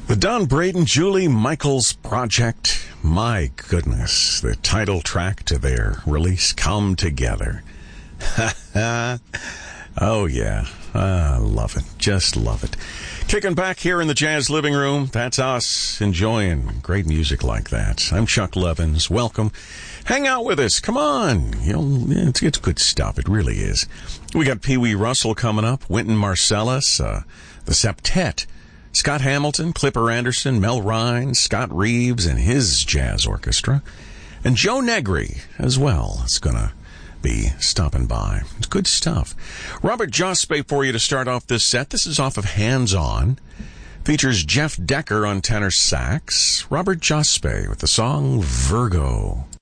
The Don Braden, Julie Michaels Project. My goodness, the title track to their release, Come Together. Oh, yeah. I love it. Just love it. Kicking back here in the Jazz Living Room. That's us enjoying great music like that. I'm Chuck Levins. Welcome. Hang out with us. Come on. It's good stuff. It really is. We got Pee Wee Russell coming up. Wynton Marsalis, the Septet. Scott Hamilton, Clipper Anderson, Mel Rhines, Scott Reeves and his jazz orchestra. And Joe Negri as well. It's going to be stopping by. It's good stuff. Robert Jospe for you to start off this set. This is off of Hands On. Features Jeff Decker on tenor sax. Robert Jospe with the song Virgo.